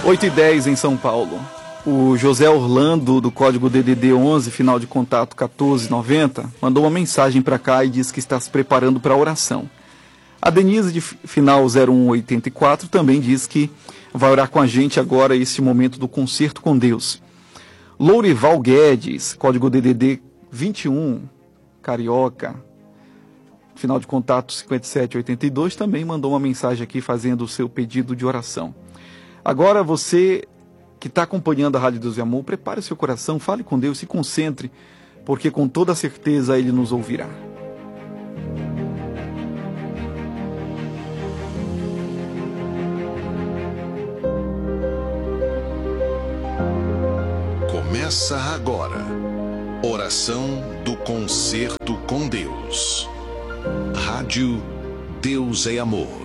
8h10 em São Paulo. O José Orlando, do código DDD 11, final de contato 1490, mandou uma mensagem para cá e diz que está se preparando para a oração. A Denise, de final 0184, também diz que vai orar com a gente agora esse momento do concerto com Deus. Lourival Guedes, código DDD 21, Carioca, final de contato 5782, também mandou uma mensagem aqui fazendo o seu pedido de oração. Agora você que está acompanhando a Rádio Deus e Amor, prepare seu coração, fale com Deus, se concentre, porque com toda certeza Ele nos ouvirá. Começa agora, oração do concerto com Deus. Rádio Deus é Amor.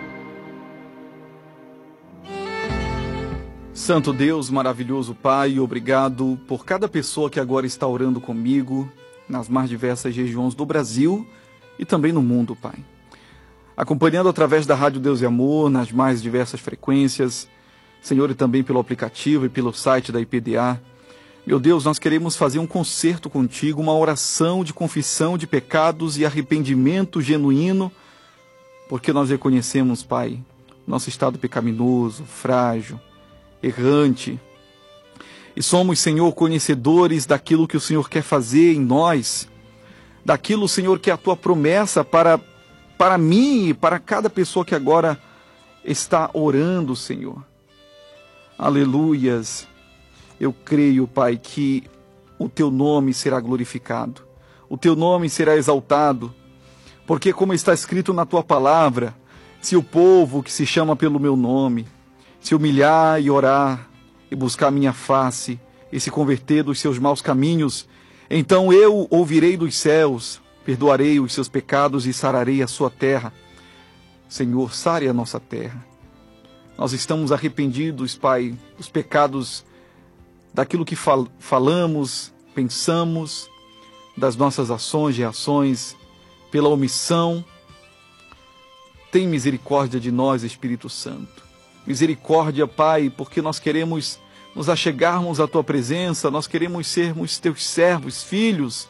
Santo Deus, maravilhoso Pai, obrigado por cada pessoa que agora está orando comigo nas mais diversas regiões do Brasil e também no mundo, Pai. Acompanhando através da Rádio Deus e Amor, nas mais diversas frequências, Senhor, e também pelo aplicativo e pelo site da IPDA. Meu Deus, nós queremos fazer um concerto contigo, uma oração de confissão de pecados e arrependimento genuíno, porque nós reconhecemos, Pai, nosso estado pecaminoso, frágil, errante. E somos, Senhor, conhecedores daquilo que o Senhor quer fazer em nós, daquilo, Senhor, que é a tua promessa para mim e para cada pessoa que agora está orando, Senhor. Aleluias. Eu creio, Pai, que o teu nome será glorificado, o teu nome será exaltado, porque como está escrito na tua palavra, se o povo que se chama pelo meu nome se humilhar e orar e buscar minha face e se converter dos seus maus caminhos, então eu ouvirei dos céus, perdoarei os seus pecados e sararei a sua terra. Senhor, sare a nossa terra. Nós estamos arrependidos, Pai, dos pecados, daquilo que falamos, pensamos, das nossas ações e reações, pela omissão. Tem misericórdia de nós, Espírito Santo. Misericórdia, Pai, porque nós queremos nos achegarmos à Tua presença, nós queremos sermos Teus servos, filhos.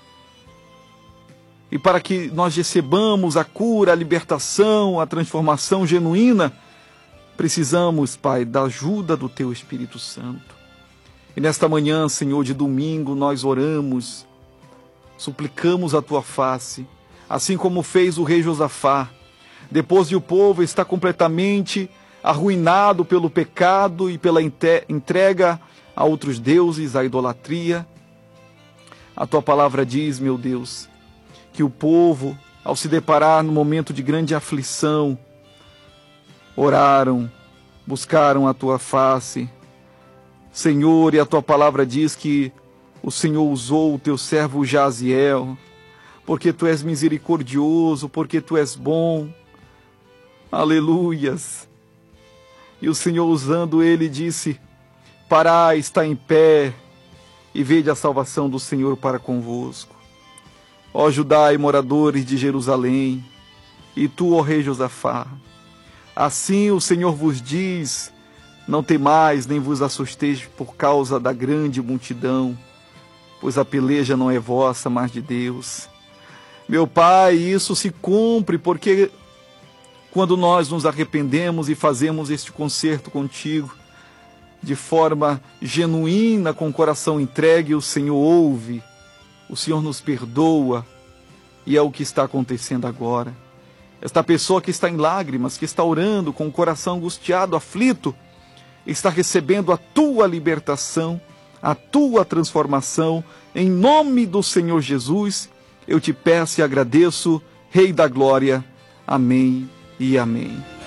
E para que nós recebamos a cura, a libertação, a transformação genuína, precisamos, Pai, da ajuda do Teu Espírito Santo. E nesta manhã, Senhor, de domingo, nós oramos, suplicamos a Tua face, assim como fez o rei Josafá, depois de o povo estar completamente arruinado pelo pecado e pela entrega a outros deuses, a idolatria. A Tua palavra diz, meu Deus, que o povo, ao se deparar no momento de grande aflição, oraram, buscaram a Tua face, Senhor, e a Tua palavra diz que o Senhor usou o Teu servo Jaziel, porque Tu és misericordioso, porque Tu és bom. Aleluias. E o Senhor, usando ele, disse: parai, está em pé, e vede a salvação do Senhor para convosco. Ó Judá e moradores de Jerusalém, e tu, ó rei Josafá, assim o Senhor vos diz: não temais, nem vos assusteis por causa da grande multidão, pois a peleja não é vossa, mas de Deus. Meu Pai, isso se cumpre, porque quando nós nos arrependemos e fazemos este concerto contigo, de forma genuína, com o coração entregue, o Senhor ouve, o Senhor nos perdoa, e é o que está acontecendo agora. Esta pessoa que está em lágrimas, que está orando com o coração angustiado, aflito, está recebendo a Tua libertação, a Tua transformação, em nome do Senhor Jesus. Eu te peço e agradeço, Rei da Glória. Amém e amém.